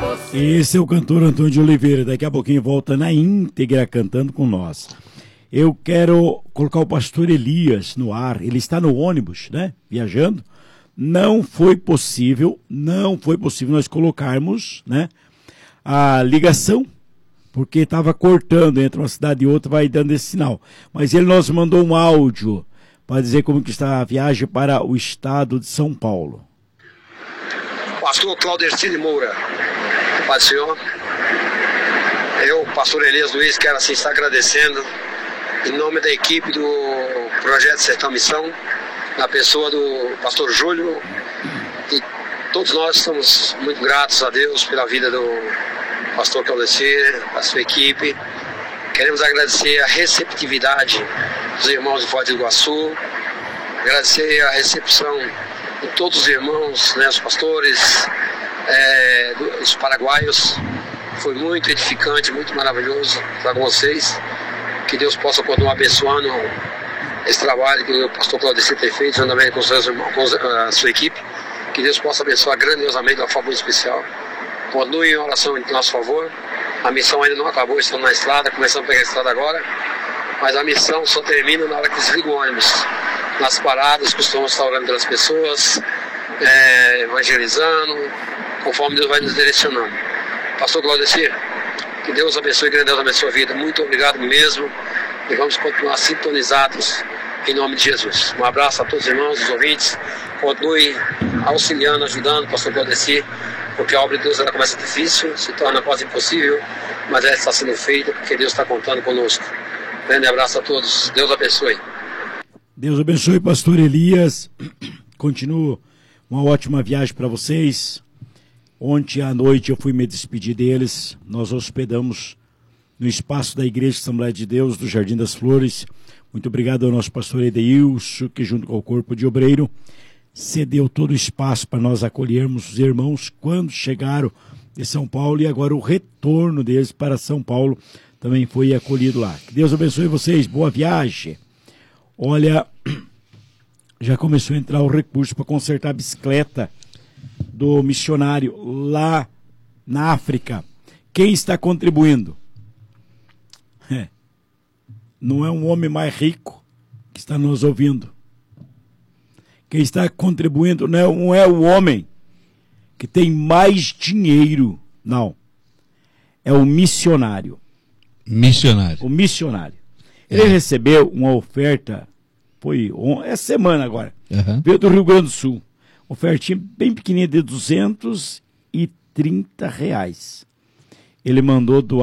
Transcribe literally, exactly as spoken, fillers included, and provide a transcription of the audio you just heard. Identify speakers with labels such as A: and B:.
A: Esse é o cantor Antônio de Oliveira. Daqui a pouquinho volta na íntegra cantando com nós. Eu quero colocar o pastor Elias no ar. Ele está no ônibus, né? Viajando. Não foi possível, não foi possível nós colocarmos, né, a ligação, porque estava cortando entre uma cidade e outra, vai dando esse sinal. Mas ele nos mandou um áudio para dizer como que está a viagem para o estado de São Paulo.
B: Pastor Claudecir de Moura, Pai do Senhor, eu, pastor Elias Luiz, quero assim estar agradecendo em nome da equipe do Projeto Sertão Missão, na pessoa do pastor Júlio, e todos nós estamos muito gratos a Deus pela vida do pastor Claudecir, a sua equipe. Queremos agradecer a receptividade dos irmãos de Foz do Iguaçu, agradecer a recepção de todos os irmãos, né, os pastores, é, os paraguaios. Foi muito edificante, muito maravilhoso para vocês. Que Deus possa continuar abençoando esse trabalho que o pastor Claudecir tem feito, juntamente com, seus irmãos, com a sua equipe. Que Deus possa abençoar grandiosamente de uma forma especial. Continue em oração em nosso favor. A missão ainda não acabou, estamos na estrada, começamos a pegar a estrada agora. Mas a missão só termina na hora que desliga o ônibus. Nas paradas, costumamos estar orando pelas pessoas, é, evangelizando, conforme Deus vai nos direcionando. Pastor Claudecir, que Deus abençoe grandiosamente a sua vida. Muito obrigado mesmo. E vamos continuar sintonizados em nome de Jesus. Um abraço a todos os irmãos, os ouvintes. Continue auxiliando, ajudando o pastor Claudecir, porque a obra de Deus ela começa difícil, se torna quase impossível, mas ela está sendo feita porque Deus está contando conosco. Grande abraço a todos. Deus abençoe.
A: Deus abençoe, pastor Elias. Continua uma ótima viagem para vocês. Ontem à noite eu fui me despedir deles. Nós hospedamos no espaço da Igreja Assembleia de Deus do Jardim das Flores. Muito obrigado ao nosso pastor Edeilson, que junto com o corpo de obreiro cedeu todo o espaço para nós acolhermos os irmãos quando chegaram de São Paulo, e agora o retorno deles para São Paulo também foi acolhido lá. Que Deus abençoe vocês, boa viagem. Olha, já começou a entrar o recurso para consertar a bicicleta do missionário lá na África. Quem está contribuindo? É, não é um homem mais rico que está nos ouvindo. Quem está contribuindo não é, não é o homem que tem mais dinheiro, não. É o missionário.
C: Missionário.
A: O missionário. Ele
C: É.
A: recebeu uma oferta, foi on, essa semana agora,
C: Uhum.
A: veio do Rio Grande do Sul. Ofertinha bem pequenininha de duzentos e trinta reais. Ele mandou doar